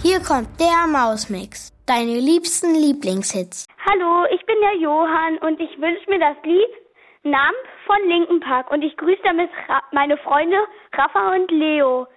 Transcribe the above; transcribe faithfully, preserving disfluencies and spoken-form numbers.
Hier kommt der Mausmix. Deine liebsten Lieblingshits. Hallo, ich bin der Johann und ich wünsche mir das Lied Numb von Linkin Park und ich grüße damit Ra- meine Freunde Rafa und Leo.